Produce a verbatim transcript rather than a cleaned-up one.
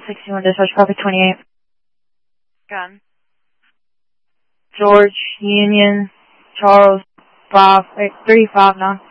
sixty-one dispatch, copy twenty-eight. Gun. George, Union, Charles, five, eight, three, five, nine.